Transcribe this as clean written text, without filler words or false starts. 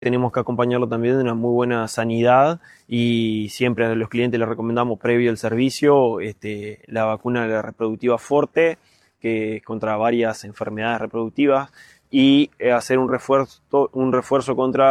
Tenemos que acompañarlo también de una muy buena sanidad y siempre a los clientes les recomendamos previo al servicio la vacuna de la reproductiva fuerte, que es contra varias enfermedades reproductivas, y hacer un refuerzo contra